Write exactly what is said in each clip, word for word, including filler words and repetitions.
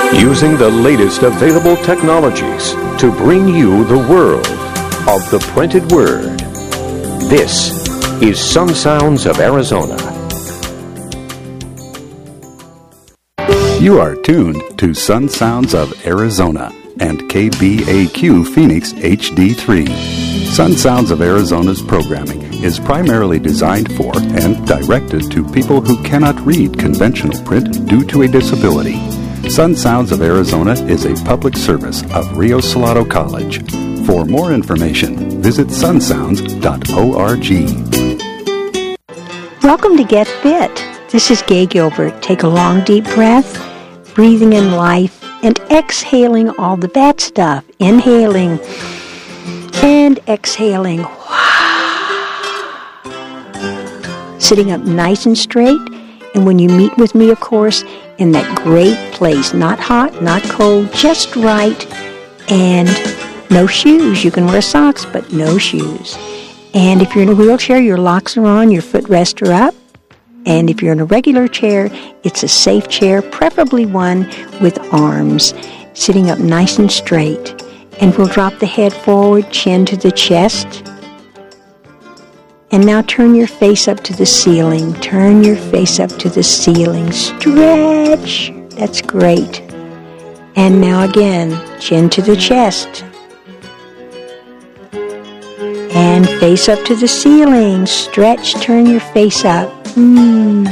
Using the latest available technologies to bring you the world of the printed word. This is Sun Sounds of Arizona. You are tuned to Sun Sounds of Arizona and K B A Q Phoenix H D three. Sun Sounds of Arizona's programming is primarily designed for and directed to people who cannot read conventional print due to a disability. Sun Sounds of Arizona is a public service of Rio Salado College. For more information, visit sun sounds dot org. Welcome to Get Fit. This is Gay Gilbert. Take a long, deep breath, breathing in life, and exhaling all the bad stuff. Inhaling and exhaling. Sitting up nice and straight. And when you meet with me, of course, in that great place, not hot, not cold, just right, and no shoes. You can wear socks, but no shoes. And if you're in a wheelchair, your locks are on, your footrests are up. And if you're in a regular chair, it's a safe chair, preferably one with arms, sitting up nice and straight. And we'll drop the head forward, chin to the chest. And now turn your face up to the ceiling. Turn your face up to the ceiling. Stretch. That's great. And now again, chin to the chest. And face up to the ceiling. Stretch. Turn your face up. Mm.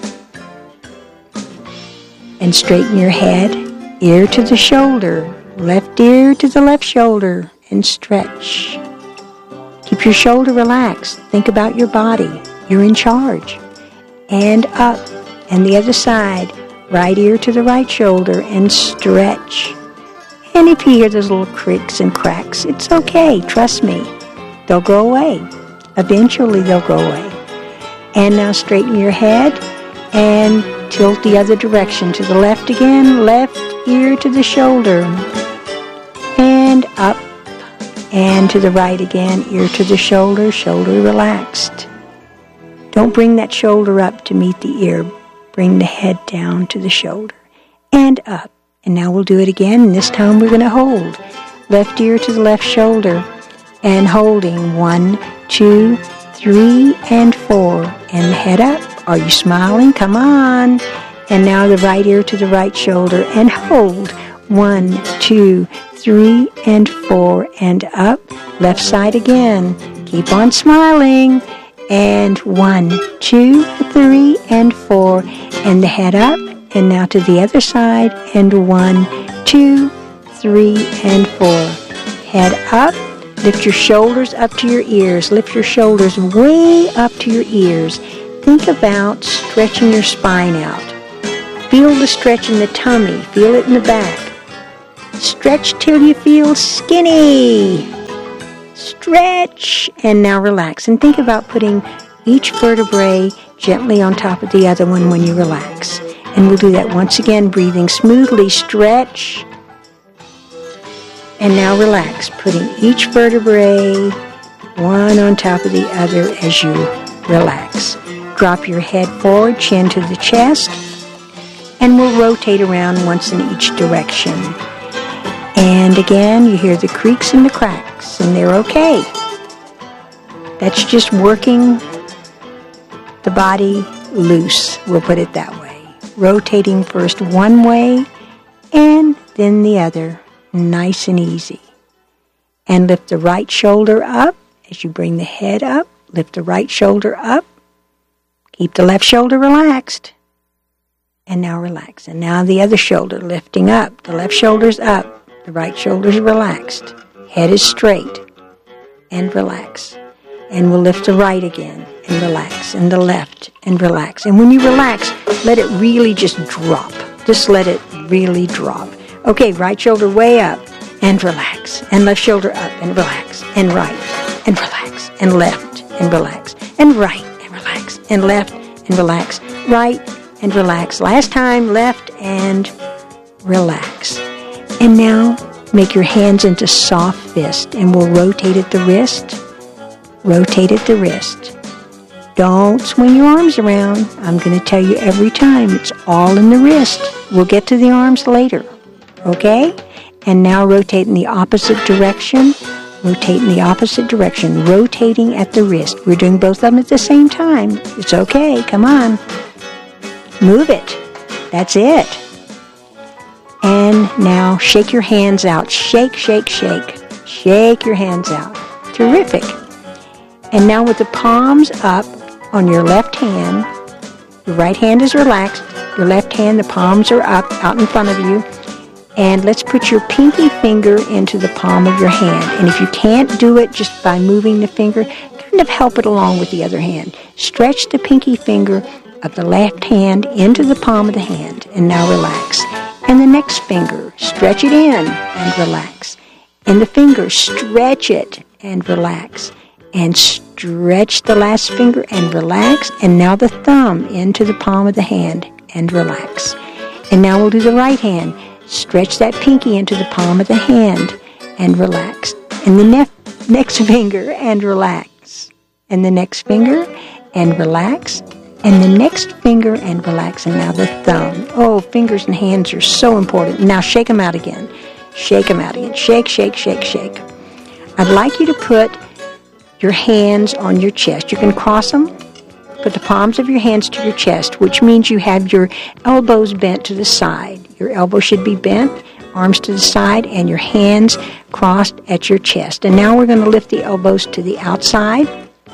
And straighten your head. Ear to the shoulder. Left ear to the left shoulder. And stretch. Keep your shoulder relaxed. Think about your body. You're in charge. And up. And the other side. Right ear to the right shoulder and stretch. And if you hear those little creaks and cracks, it's okay. Trust me. They'll go away. Eventually they'll go away. And now straighten your head and tilt the other direction. To the left again. Left ear to the shoulder. And up. And to the right again, ear to the shoulder, shoulder relaxed. Don't bring that shoulder up to meet the ear. Bring the head down to the shoulder. And up. And now we'll do it again, and this time we're going to hold. Left ear to the left shoulder. And holding one, two, three, and four. And the head up. Are you smiling? Come on. And now the right ear to the right shoulder. And hold. One, two, three, and four, and up. Left side again. Keep on smiling. And one, two, three, and four, and the head up. And now to the other side. And one, two, three, and four. Head up. Lift your shoulders up to your ears. Lift your shoulders way up to your ears. Think about stretching your spine out. Feel the stretch in the tummy. Feel it in the back. Stretch till you feel skinny. Stretch. And now relax. And think about putting each vertebrae gently on top of the other one when you relax. And we'll do that once again, breathing smoothly. Stretch. And now relax, putting each vertebrae one on top of the other as you relax. Drop your head forward, chin to the chest. And we'll rotate around once in each direction. And again, you hear the creaks and the cracks, and they're okay. That's just working the body loose, we'll put it that way. Rotating first one way, and then the other, nice and easy. And lift the right shoulder up as you bring the head up. Lift the right shoulder up. Keep the left shoulder relaxed. And now relax. And now the other shoulder lifting up. The left shoulder's up. The right shoulder's relaxed. Head is straight. And relax. And we'll lift the right again. And relax. And the left. And relax. And when you relax, let it really just drop. Just let it really drop. Okay, right shoulder way up. And relax. And left shoulder up. And relax. And right. And relax. And left. And relax. And right. And relax. And left. And relax. Right. And relax. Last time, left and relax. And now, make your hands into soft fist, and we'll rotate at the wrist. Rotate at the wrist. Don't swing your arms around. I'm going to tell you every time. It's all in the wrist. We'll get to the arms later. Okay? And now rotate in the opposite direction. Rotate in the opposite direction. Rotating at the wrist. We're doing both of them at the same time. It's okay. Come on. Move it. That's it. And now shake your hands out. Shake, shake, shake. Shake your hands out. Terrific. And now with the palms up on your left hand, your right hand is relaxed. Your left hand, the palms are up out in front of you. And let's put your pinky finger into the palm of your hand. And if you can't do it just by moving the finger, kind of help it along with the other hand. Stretch the pinky finger of the left hand into the palm of the hand. And now relax. And the next finger, stretch it in and relax. And the finger, stretch it and relax. And stretch the last finger and relax. And now the thumb into the palm of the hand and relax. And now we'll do the right hand. Stretch that pinky into the palm of the hand and relax. And the ne- next finger and relax. And the next finger and relax. And the next finger and relax. And now the thumb. Oh, fingers and hands are so important. Now shake them out again. Shake them out again. Shake, shake, shake, shake. I'd like you to put your hands on your chest. You can cross them. Put the palms of your hands to your chest, which means you have your elbows bent to the side. Your elbows should be bent, arms to the side, and your hands crossed at your chest. And now we're going to lift the elbows to the outside.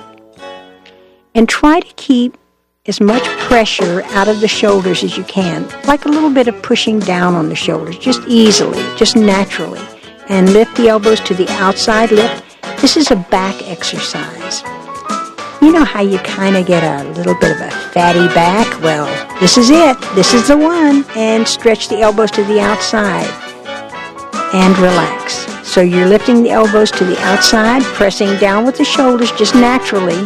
And try to keep as much pressure out of the shoulders as you can, like a little bit of pushing down on the shoulders, just easily, just naturally. And lift the elbows to the outside. Lift. This is a back exercise. You know how you kind of get a little bit of a fatty back? Well, this is it. This is the one. And stretch the elbows to the outside. And relax. So you're lifting the elbows to the outside, pressing down with the shoulders just naturally.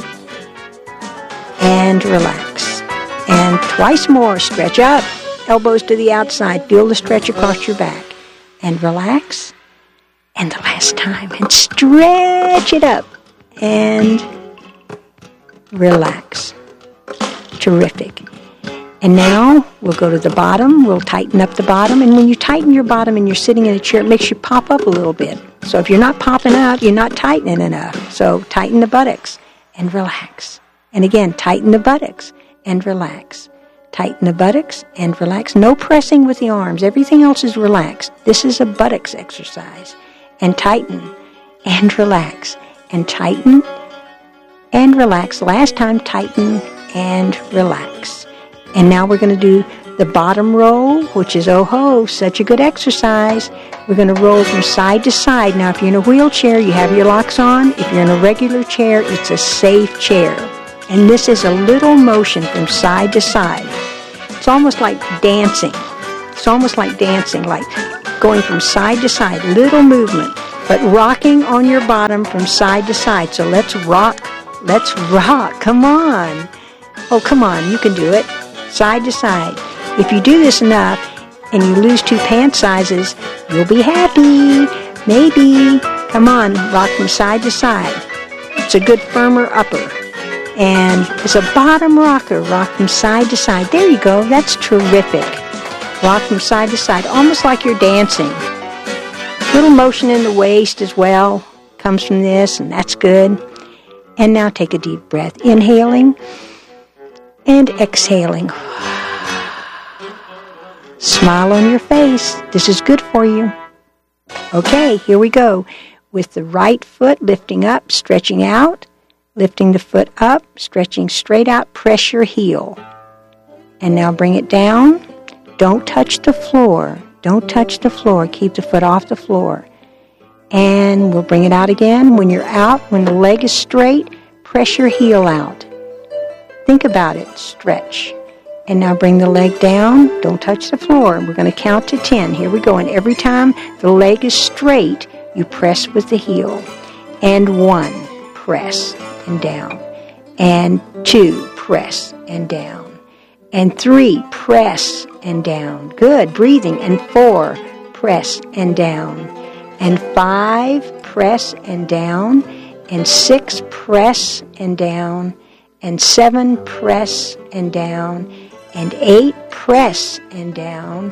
And relax. And twice more. Stretch up. Elbows to the outside. Feel the stretch across your back. And relax. And the last time. And stretch it up. And relax. Terrific. And now we'll go to the bottom. We'll tighten up the bottom. And when you tighten your bottom and you're sitting in a chair, it makes you pop up a little bit. So if you're not popping up, you're not tightening enough. So tighten the buttocks and relax. And again, tighten the buttocks and relax. Tighten the buttocks and relax. No pressing with the arms. Everything else is relaxed. This is a buttocks exercise. And tighten and relax. And tighten and relax. Last time, tighten and relax. And now we're going to do the bottom roll, which is, oh ho, such a good exercise. We're going to roll from side to side. Now, if you're in a wheelchair, you have your locks on. If you're in a regular chair, it's a safe chair. And this is a little motion from side to side. It's almost like dancing. It's almost like dancing, like going from side to side, little movement, but rocking on your bottom from side to side. So let's rock. Let's rock. Come on. Oh, come on. You can do it. Side to side. If you do this enough and you lose two pant sizes, you'll be happy. Maybe. Come on. Rock from side to side. It's a good firmer upper. And it's a bottom rocker. Rock from side to side. There you go. That's terrific. Rock from side to side. Almost like you're dancing. Little motion in the waist as well comes from this, and that's good. And now take a deep breath. Inhaling and exhaling. Smile on your face. This is good for you. Okay, here we go. With the right foot lifting up, stretching out. Lifting the foot up, stretching straight out. Press your heel. And now bring it down. Don't touch the floor. Don't touch the floor. Keep the foot off the floor. And we'll bring it out again. When you're out, when the leg is straight, press your heel out. Think about it. Stretch. And now bring the leg down. Don't touch the floor. We're going to count to ten. Here we go. And every time the leg is straight, you press with the heel. And one, press and down. And two, press and down. And three, press and down. Good. Breathing. And four, press and down. And five, press and down. And six, press and down. And seven, press and down. And eight, press and down.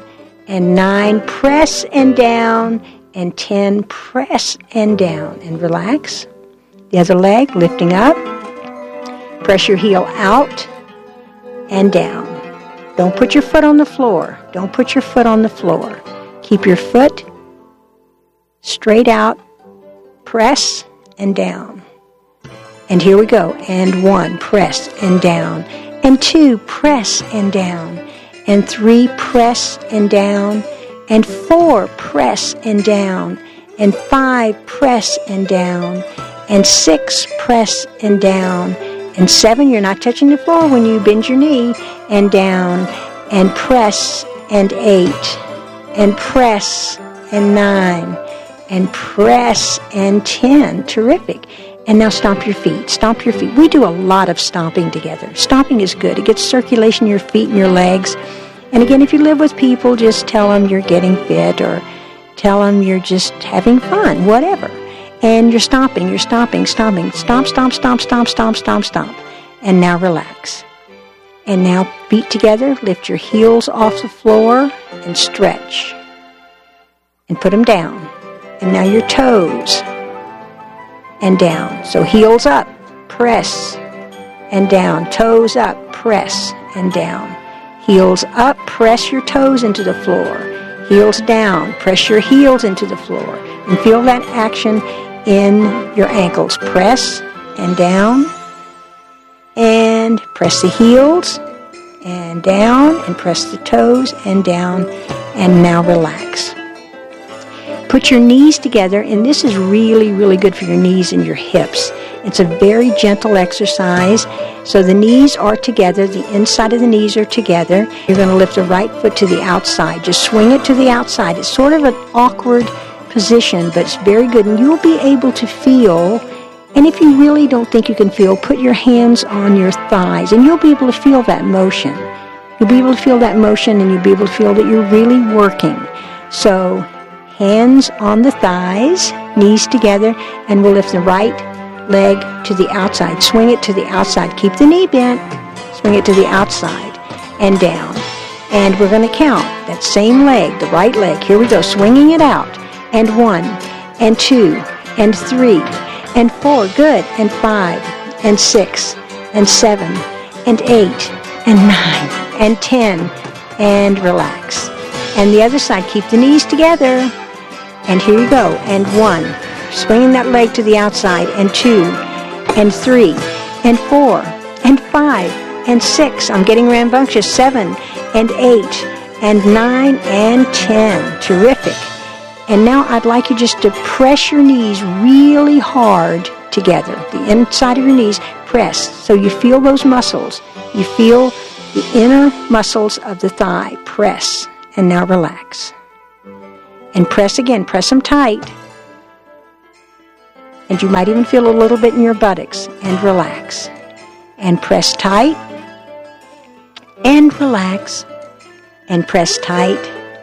and nine, press and down, and ten, press and down, and relax. The other leg, lifting up. Press your heel out and down. Don't put your foot on the floor. Don't put your foot on the floor. Keep your foot straight out. Press and down. And here we go. And one, press and down. And two, press and down. And three, press and down. And four, press and down. And five, press and down. And six, press and down. And seven, you're not touching the floor when you bend your knee, and down, and press, and eight, and press, and nine, and press, and ten. Terrific. And now stomp your feet. Stomp your feet. We do a lot of stomping together. Stomping is good. It gets circulation in your feet and your legs. And again, if you live with people, just tell them you're getting fit, or tell them you're just having fun, whatever. And you're stomping, you're stomping, stomping. Stomp, stomp, stomp, stomp, stomp, stomp, stomp. And now relax. And now feet together, lift your heels off the floor and stretch. And put them down. And now your toes. And down. So heels up, press, and down. Toes up, press, and down. Heels up, press your toes into the floor. Heels down, press your heels into the floor. And feel that action in your ankles. Press and down, and press the heels, and down, and press the toes, and down, and now relax. Put your knees together, and this is really, really good for your knees and your hips. It's a very gentle exercise. So the knees are together, the inside of the knees are together. You're going to lift the right foot to the outside. Just swing it to the outside. It's sort of an awkward position, but it's very good, and you'll be able to feel. And if you really don't think you can feel, put your hands on your thighs, and you'll be able to feel that motion. You'll be able to feel that motion, and you'll be able to feel that you're really working. So hands on the thighs, knees together, and we'll lift the right leg to the outside. Swing it to the outside. Keep the knee bent. Swing it to the outside and down. And we're going to count that same leg, the right leg. Here we go, swinging it out. And one, and two, and three, and four, good, and five, and six, and seven, and eight, and nine, and ten, and relax. And the other side, keep the knees together. And here you go, and one, swinging that leg to the outside, and two, and three, and four, and five, and six, I'm getting rambunctious, seven, and eight, and nine, and ten. Terrific. And now I'd like you just to press your knees really hard together. The inside of your knees, press. So you feel those muscles. You feel the inner muscles of the thigh. Press. And now relax. And press again. Press them tight. And you might even feel a little bit in your buttocks. And relax. And press tight. And relax. And press tight.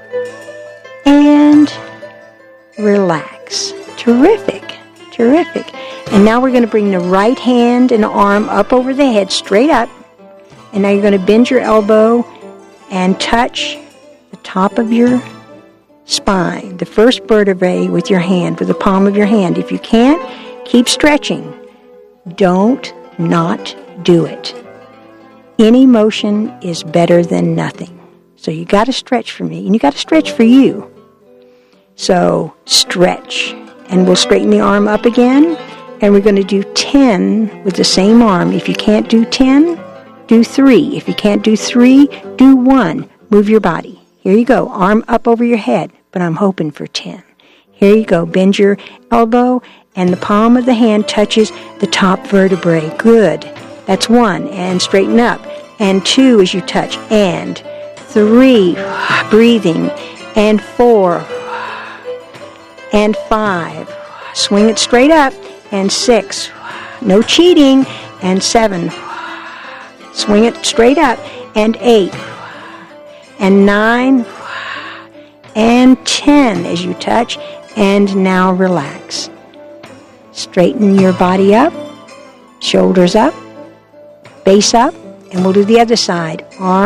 And relax. Terrific. Terrific. And now we're going to bring the right hand and arm up over the head, straight up. And now you're going to bend your elbow and touch the top of your spine, the first vertebrae with your hand, with the palm of your hand. If you can't, keep stretching. Don't not do it. Any motion is better than nothing. So you got to stretch for me, and you got to stretch for you. So stretch, and we'll straighten the arm up again, and we're going to do ten with the same arm. If you can't do ten, do three. If you can't do three, do one. Move your body. Here you go, arm up over your head, but I'm hoping for ten. Here you go, bend your elbow, and the palm of the hand touches the top vertebrae. Good. That's one, and straighten up. And two as you touch, and three, breathing, and four, and five, swing it straight up, and six, no cheating, and seven, swing it straight up, and eight, and nine, and ten as you touch, and now relax. Straighten your body up, shoulders up, base up, and we'll do the other side, arm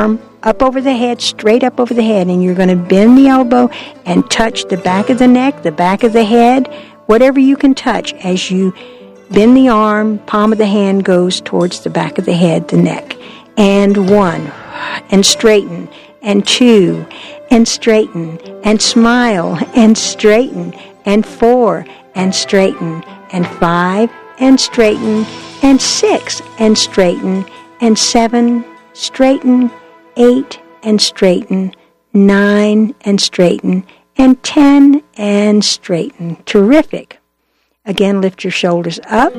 up over the head, straight up over the head, and you're going to bend the elbow and touch the back of the neck, the back of the head, whatever you can touch as you bend the arm, palm of the hand goes towards the back of the head, the neck. And one, and straighten, and two, and straighten, and smile, and straighten, and four, and straighten, and five, and straighten, and six, and straighten, and seven, straighten, eight, and straighten, nine, and straighten, and ten, and straighten. Terrific. Again, lift your shoulders up.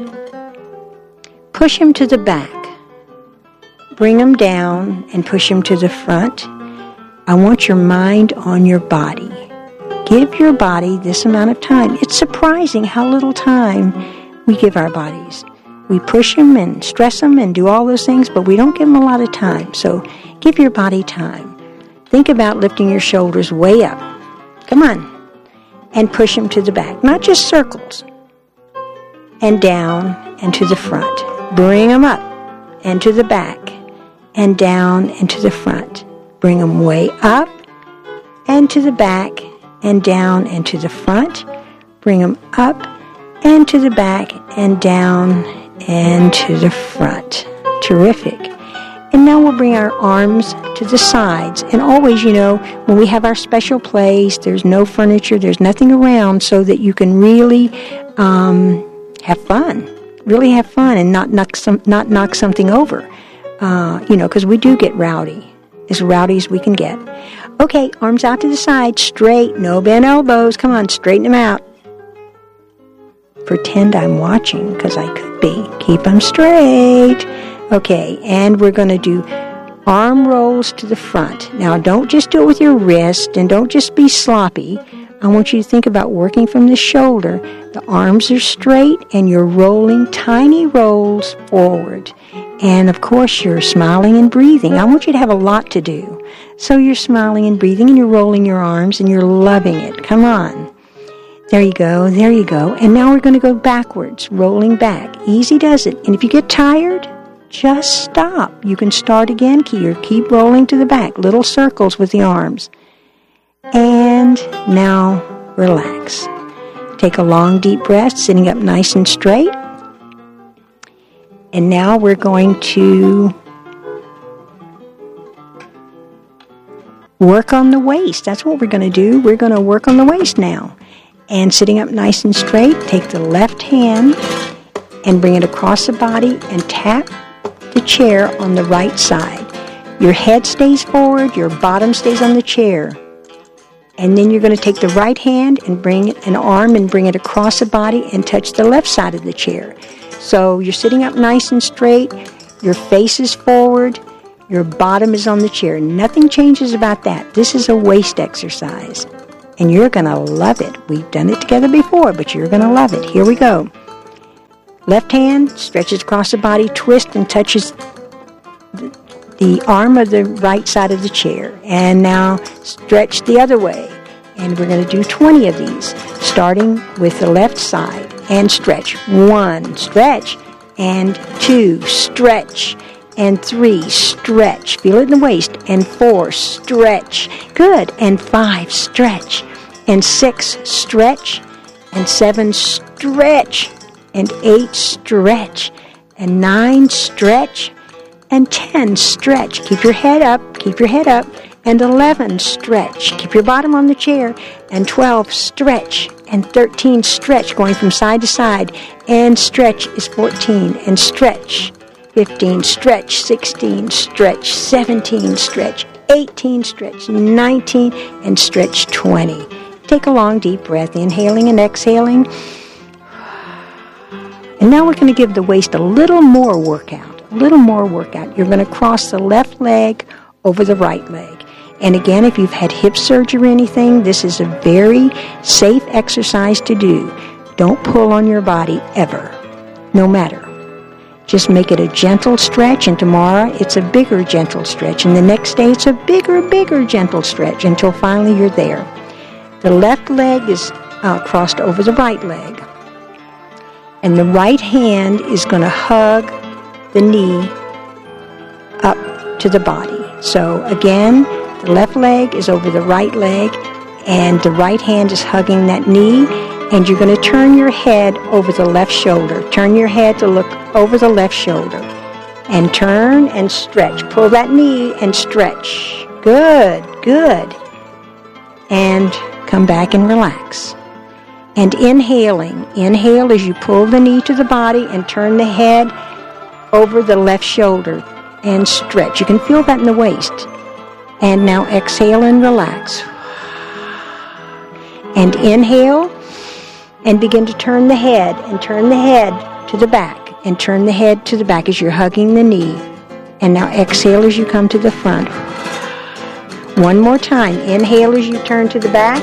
Push them to the back. Bring them down and push them to the front. I want your mind on your body. Give your body this amount of time. It's surprising how little time we give our bodies. We push them and stress them and do all those things, but we don't give them a lot of time. So give your body time. Think about lifting your shoulders way up. Come on. And push them to the back. Not just circles. And down and to the front. Bring them up and to the back. And down and to the front. Bring them way up and to the back and down and to the front. Bring them up and to the back and down and to the front. Terrific. And now we'll bring our arms to the sides. And always, you know, when we have our special place, there's no furniture, there's nothing around, so that you can really um, have fun. Really have fun and not knock, some, not knock something over. Uh, you know, because we do get rowdy. As rowdy as we can get. Okay, arms out to the side, straight, no bent elbows. Come on, straighten them out. Pretend I'm watching, because I could be. Keep them straight. Okay, and we're going to do arm rolls to the front. Now, don't just do it with your wrist, and don't just be sloppy. I want you to think about working from the shoulder. The arms are straight, and you're rolling tiny rolls forward. And, of course, you're smiling and breathing. I want you to have a lot to do. So you're smiling and breathing, and you're rolling your arms, and you're loving it. Come on. There you go. There you go. And now we're going to go backwards, rolling back. Easy does it. And if you get tired, just stop. You can start again. Keep rolling to the back. Little circles with the arms. And now relax. Take a long, deep breath, sitting up nice and straight. And now we're going to work on the waist. That's what we're going to do. We're going to work on the waist now. And sitting up nice and straight, take the left hand and bring it across the body and tap the chair on the right side. Your head stays forward, your bottom stays on the chair. And then you're going to take the right hand and bring an arm and bring it across the body and touch the left side of the chair. So you're sitting up nice and straight, your face is forward, your bottom is on the chair. Nothing changes about that. This is a waist exercise, and you're going to love it. We've done it together before, but you're going to love it. Here we go. Left hand stretches across the body, twist and touches the, the arm of the right side of the chair. And now stretch the other way. And we're going to do twenty of these, starting with the left side. And stretch. One, stretch. And two, stretch. And three, stretch. Feel it in the waist. And four, stretch. Good. And five, stretch. And six, stretch. And seven, stretch. And eight, stretch. And nine, stretch. And ten, stretch. Keep your head up. Keep your head up. And eleven, stretch. Keep your bottom on the chair. And twelve, stretch. And thirteen, stretch, going from side to side. And stretch is fourteen. And stretch. fifteen, stretch. sixteen, stretch. seventeen, stretch. eighteen, stretch. nineteen, and stretch twenty. Take a long, deep breath, inhaling and exhaling. And now we're going to give the waist a little more workout. A little more workout. You're going to cross the left leg over the right leg. And again, if you've had hip surgery or anything, this is a very safe exercise to do. Don't pull on your body ever, no matter. Just make it a gentle stretch, and tomorrow it's a bigger gentle stretch, and the next day it's a bigger, bigger gentle stretch until finally you're there. The left leg is uh, crossed over the right leg, and the right hand is going to hug the knee up to the body. So again, the left leg is over the right leg, and the right hand is hugging that knee, and you're going to turn your head over the left shoulder. Turn your head to look over the left shoulder, and turn and stretch. Pull that knee and stretch. Good, good. And come back and relax. And inhaling. Inhale as you pull the knee to the body and turn the head over the left shoulder and stretch. You can feel that in the waist. And now exhale and relax. And inhale and begin to turn the head and turn the head to the back and turn the head to the back as you're hugging the knee. And now exhale as you come to the front. One more time. Inhale as you turn to the back.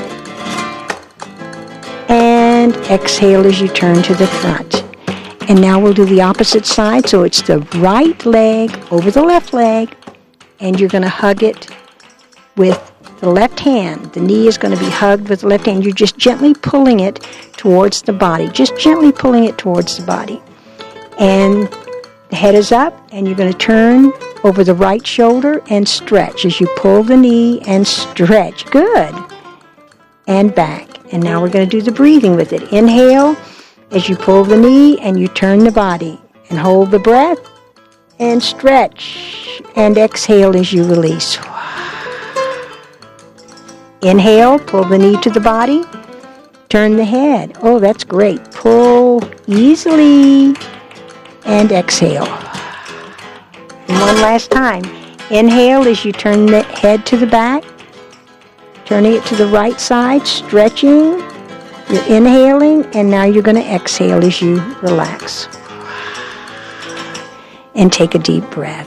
And exhale as you turn to the front. And now we'll do the opposite side. So it's the right leg over the left leg. And you're going to hug it with the left hand. The knee is going to be hugged with the left hand. You're just gently pulling it towards the body. Just gently pulling it towards the body. And the head is up, and you're going to turn over the right shoulder and stretch as you pull the knee and stretch. Good. And back. And now we're going to do the breathing with it. Inhale as you pull the knee and you turn the body. And hold the breath and stretch. And exhale as you release. Inhale, pull the knee to the body. Turn the head. Oh, that's great. Pull easily. And exhale. And one last time. Inhale as you turn the head to the back. Turning it to the right side, stretching. You're inhaling, and now you're going to exhale as you relax. And take a deep breath.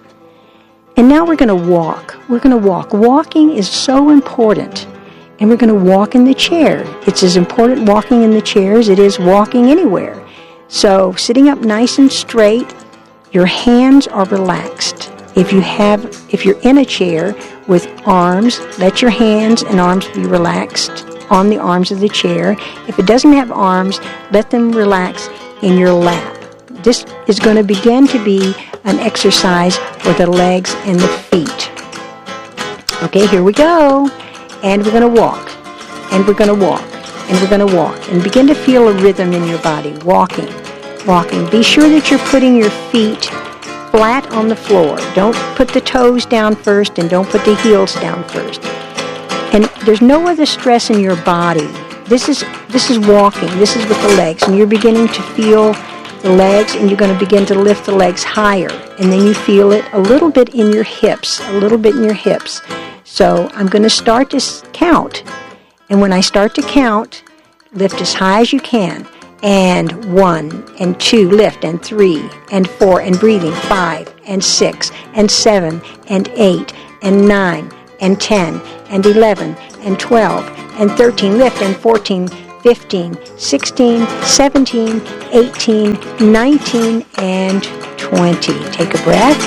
And now we're going to walk. We're going to walk. Walking is so important. And we're going to walk in the chair. It's as important walking in the chair as it is walking anywhere. So sitting up nice and straight, your hands are relaxed. If you have, if you're in a chair with arms, let your hands and arms be relaxed on the arms of the chair. If it doesn't have arms, let them relax in your lap. This is going to begin to be an exercise for the legs and the feet. Okay, here we go. And we're going to walk. And we're going to walk. And we're going to walk. And begin to feel a rhythm in your body. Walking. Walking. Be sure that you're putting your feet flat on the floor. Don't put the toes down first and don't put the heels down first. And there's no other stress in your body. This is this is walking. This is with the legs. And you're beginning to feel the legs, and you're going to begin to lift the legs higher. And then you feel it a little bit in your hips, a little bit in your hips. So I'm going to start to count. And when I start to count, lift as high as you can. And one, and two, lift, and three, and four, and breathing, five, and six, and seven, and eight, and nine, and ten, and eleven, and twelve, and thirteen, lift, and fourteen, fifteen, sixteen, seventeen, eighteen, nineteen, and twenty. Take a breath.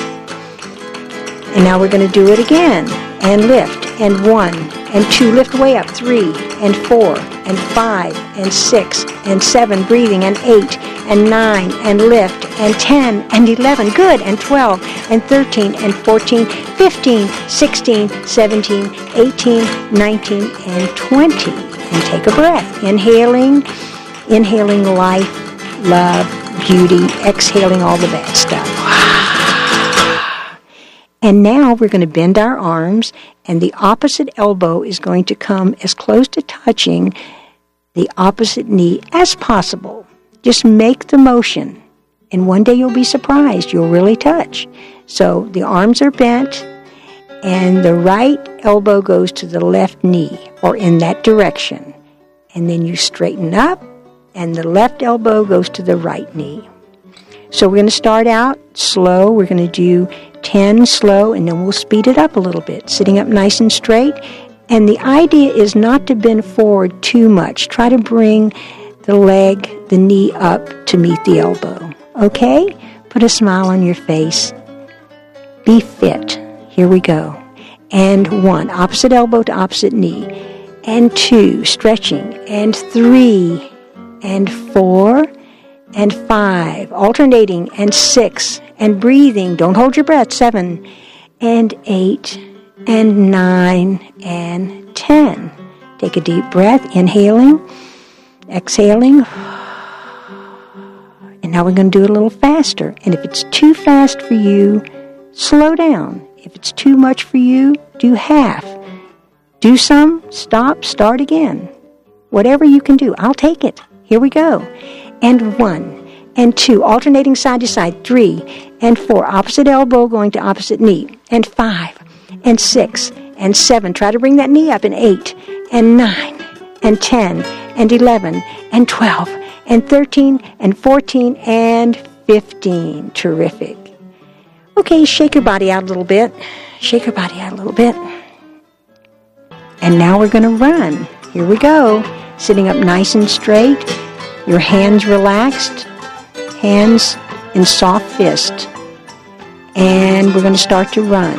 And now we're going to do it again. And lift, and one, and two, lift way up, three, and four, and five, and six, and seven, breathing, and eight, and nine, and lift, and ten, and eleven, good, and twelve, and thirteen, and fourteen, fifteen, sixteen, seventeen, eighteen, nineteen, and twenty. And take a breath. Inhaling, inhaling life, love, beauty, exhaling all the bad stuff. And now we're going to bend our arms, and the opposite elbow is going to come as close to touching the opposite knee as possible. Just make the motion, and one day you'll be surprised. You'll really touch. So the arms are bent, and the right elbow goes to the left knee, or in that direction. And then you straighten up, and the left elbow goes to the right knee. So we're going to start out slow. We're going to do ten slow, and then we'll speed it up a little bit, sitting up nice and straight. And the idea is not to bend forward too much. Try to bring the leg, the knee up to meet the elbow. Okay? Put a smile on your face. Be fit. Here we go. And one, opposite elbow to opposite knee. And two, stretching. And three, and four, and five, alternating, and six, and breathing. Don't hold your breath. Seven, and eight and nine and ten. Take a deep breath, inhaling, exhaling. And now we're going to do it a little faster. And if it's too fast for you, slow down. If it's too much for you, do half. Do some, stop, start again. Whatever you can do, I'll take it. Here we go. And one, and two, alternating side to side, three, and four, opposite elbow going to opposite knee, and five, and six, and seven. Try to bring that knee up, and eight, and nine, and ten, and eleven, and twelve, and thirteen, and fourteen, and fifteen. Terrific. Okay, shake your body out a little bit. Shake your body out a little bit. And now we're going to run. Here we go. Sitting up nice and straight. Your hands relaxed. Hands in soft fist. And we're going to start to run.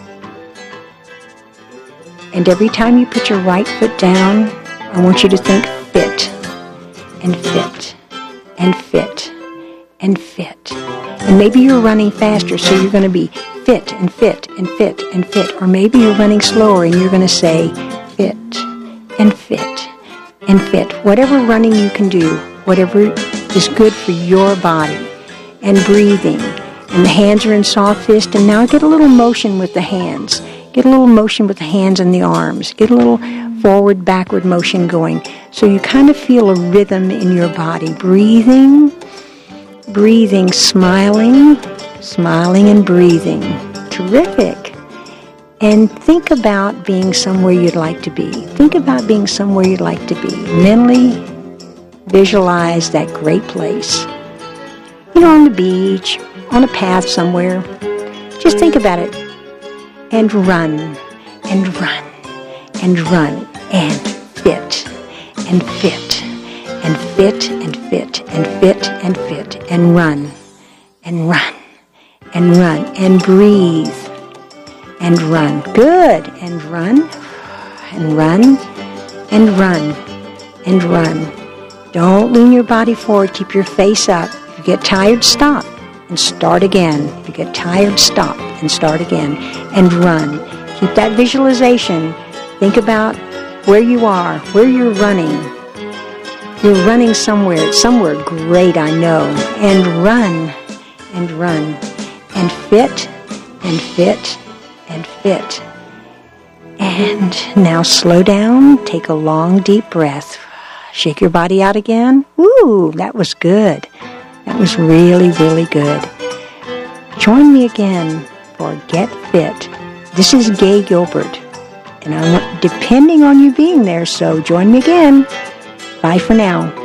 And every time you put your right foot down, I want you to think fit. And fit. And fit. And fit. And maybe you're running faster, so you're going to be fit and fit and fit and fit. Or maybe you're running slower and you're going to say fit and fit and fit. Whatever running you can do, whatever is good for your body. And breathing. And the hands are in soft fist. And now get a little motion with the hands. Get a little motion with the hands and the arms. Get a little forward, backward motion going. So you kind of feel a rhythm in your body. Breathing. Breathing, smiling, smiling and breathing. Terrific. And think about being somewhere you'd like to be. Think about being somewhere you'd like to be. Mentally visualize that great place. You know, on the beach, on a path somewhere. Just think about it. And run, and run, and run, and fit, and fit. And fit, and fit, and fit, and fit, and run, and run, and run, and breathe, and run. Good. And run, and run, and run, and run. Don't lean your body forward. Keep your face up. If you get tired, stop and start again. If you get tired, stop and start again. And run. Keep that visualization. Think about where you are, where you're running. You're running somewhere. It's somewhere great, I know. And run, and run, and fit, and fit, and fit. And now slow down. Take a long, deep breath. Shake your body out again. Woo, that was good. That was really, really good. Join me again for Get Fit. This is Gay Gilbert. And I'm depending on you being there, so join me again. Bye for now.